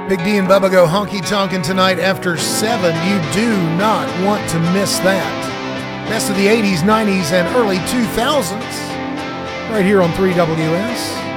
Big D and Bubba go honky tonkin' tonight after 7. You do not want to miss that. Best of the 80s, 90s, and early 2000s right here on 3WS.